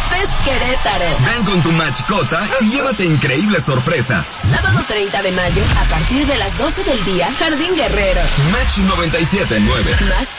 Fest Querétaro. Ven con tu mascota y llévate increíbles sorpresas. Sábado 30 de mayo, a partir de las 12 del día, Jardín Guerrero. Match 97.9. Más